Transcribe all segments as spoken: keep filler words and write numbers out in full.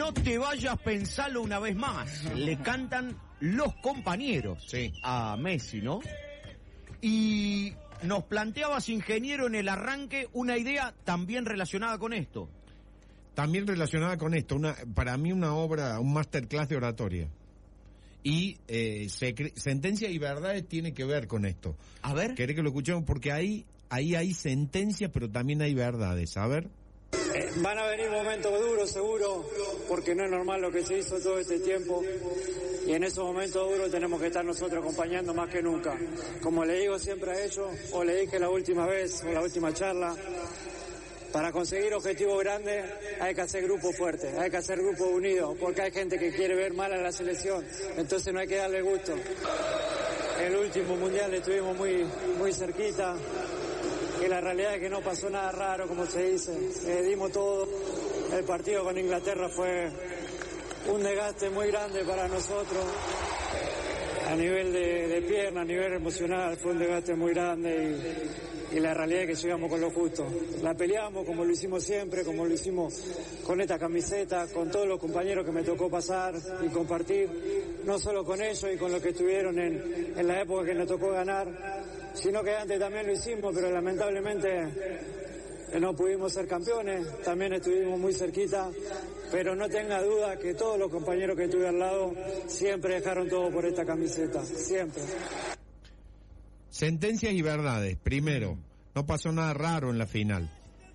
No te vayas, pensalo una vez más. Le cantan los compañeros sí. a Messi, ¿no? Y nos planteabas, ingeniero, en el arranque una idea también relacionada con esto. También relacionada con esto, una para mí una obra, un masterclass de oratoria. Y eh, secre- sentencia y verdades tiene que ver con esto. A ver. ¿Querés que lo escuchemos? Porque ahí, ahí hay sentencias, pero también hay verdades. A ver. Eh, van a venir momentos duros, seguro, porque no es normal lo que se hizo todo este tiempo. Y en esos momentos duros tenemos que estar nosotros acompañando más que nunca. Como le digo siempre a ellos, o le dije la última vez, o la última charla, para conseguir objetivos grandes hay que hacer grupos fuertes, hay que hacer grupos unidos, porque hay gente que quiere ver mal a la selección, entonces no hay que darle gusto. El último mundial estuvimos muy, muy cerquita, y la realidad es que no pasó nada raro, como se dice, eh, dimos todo. El partido con Inglaterra fue un desgaste muy grande para nosotros, a nivel de, de pierna, a nivel emocional, fue un desgaste muy grande y, y la realidad es que llegamos con lo justo. La peleamos como lo hicimos siempre, como lo hicimos con esta camiseta, con todos los compañeros que me tocó pasar y compartir, no solo con ellos y con los que estuvieron en, en la época que nos tocó ganar, sino que antes también lo hicimos, pero lamentablemente no pudimos ser campeones, también estuvimos muy cerquita, pero no tenga duda que todos los compañeros que tuve al lado siempre dejaron todo por esta camiseta, siempre. Sentencias y verdades. Primero, no pasó nada raro en la final.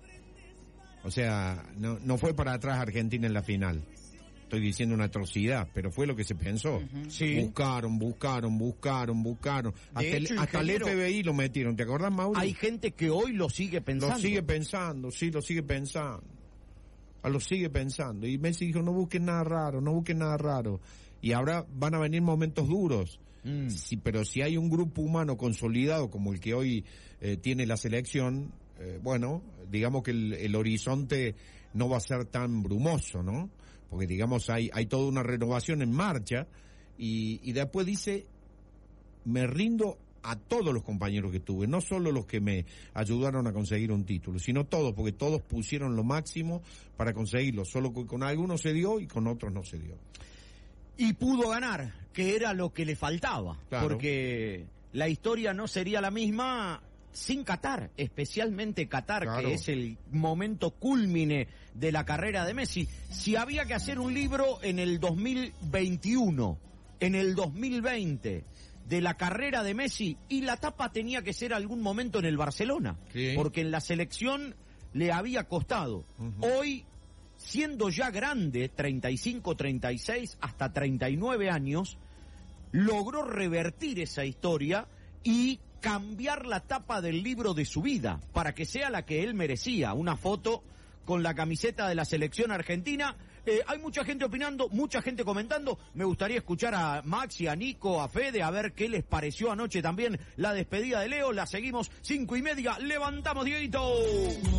O sea, no, no fue para atrás Argentina en la final. Estoy diciendo una atrocidad, pero fue lo que se pensó. Uh-huh. Sí. Buscaron, buscaron, buscaron, buscaron. Hasta, hecho, el, hasta el ingeniero, F B I lo metieron, ¿te acordás, Mauro? Hay gente que hoy lo sigue pensando. Lo sigue pensando, sí, lo sigue pensando. A lo sigue pensando. Y Messi dijo, no busquen nada raro, no busquen nada raro. Y ahora van a venir momentos duros. Mm. Sí, pero si hay un grupo humano consolidado como el que hoy eh, tiene la selección, eh, bueno, digamos que el, el horizonte no va a ser tan brumoso, ¿no? Porque digamos hay hay toda una renovación en marcha y, y después dice, me rindo a todos los compañeros que tuve, no solo los que me ayudaron a conseguir un título, sino todos, porque todos pusieron lo máximo para conseguirlo, solo que con algunos se dio y con otros no se dio. Y pudo ganar, que era lo que le faltaba, claro. Porque la historia no sería la misma sin Qatar, especialmente Qatar, claro, que es el momento cúlmine de la carrera de Messi. Si había que hacer un libro en el dos mil veintiuno, en el dos mil veinte, de la carrera de Messi, y la tapa tenía que ser algún momento en el Barcelona, sí, porque en la selección le había costado. Uh-huh. Hoy, siendo ya grande, treinta y cinco, treinta y seis, hasta treinta y nueve años, logró revertir esa historia y cambiar la tapa del libro de su vida para que sea la que él merecía, una foto con la camiseta de la selección argentina. Eh, hay mucha gente opinando, mucha gente comentando. Me gustaría escuchar a Maxi, a Nico, a Fede, a ver qué les pareció anoche también la despedida de Leo. La seguimos, cinco y media, levantamos, Dieguito.